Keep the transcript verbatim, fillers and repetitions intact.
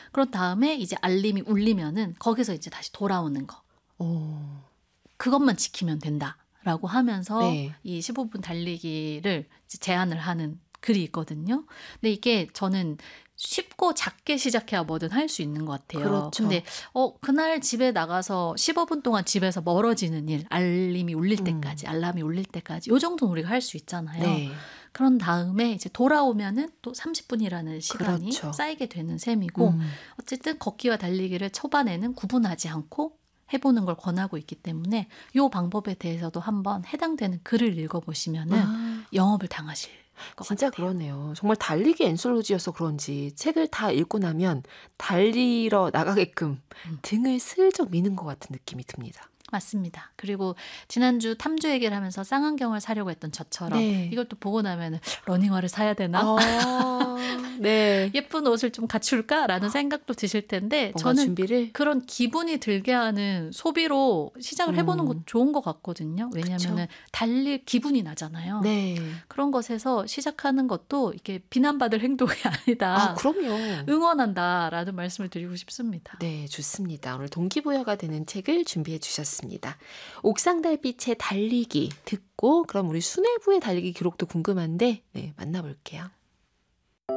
그런 다음에 이제 알림이 울리면은 거기서 이제 다시 돌아오는 거. 오. 그것만 지키면 된다라고 하면서 네. 이 십오 분 달리기를 이제 제안을 하는 글이 있거든요. 근데 이게 저는 쉽고 작게 시작해야 뭐든 할 수 있는 것 같아요. 그렇죠. 근데 어 그날 집에 나가서 십오 분 동안 집에서 멀어지는 일, 알림이 울릴 때까지, 음. 알람이 울릴 때까지 요 정도는 우리가 할 수 있잖아요. 네. 그런 다음에 이제 돌아오면은 또 삼십 분이라는 시간이 그렇죠. 쌓이게 되는 셈이고 음. 어쨌든 걷기와 달리기를 초반에는 구분하지 않고 해보는 걸 권하고 있기 때문에 이 방법에 대해서도 한번 해당되는 글을 읽어보시면은 아. 영업을 당하실 것 진짜 같아요. 그러네요. 정말 달리기 엔솔로지여서 그런지 책을 다 읽고 나면 달리러 나가게끔 음. 등을 슬쩍 미는 것 같은 느낌이 듭니다. 맞습니다. 그리고 지난주 탐주 얘기를 하면서 쌍안경을 사려고 했던 저처럼 네. 이걸 또 보고 나면 러닝화를 사야 되나? 아. 네. 예쁜 옷을 좀 갖출까라는 생각도 드실 텐데 뭔가 저는 준비를 그런 기분이 들게 하는 소비로 시작을 해보는 것도 음. 좋은 것 같거든요. 왜냐하면 달릴 기분이 나잖아요. 네. 그런 것에서 시작하는 것도 이렇게 비난받을 행동이 아니다. 아, 그럼요. 응원한다라는 말씀을 드리고 싶습니다. 네, 좋습니다. 오늘 동기부여가 되는 책을 준비해 주셨습니다. 옥상 달빛의 달리기 듣고 그럼 우리 수뇌부의 달리기 기록도 궁금한데 네, 만나볼게요.